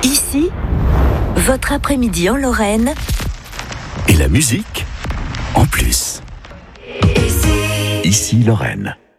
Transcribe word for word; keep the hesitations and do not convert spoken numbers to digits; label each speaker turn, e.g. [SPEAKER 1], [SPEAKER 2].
[SPEAKER 1] Ici, votre après-midi en Lorraine.
[SPEAKER 2] Et la musique en plus. Ici, Ici Lorraine.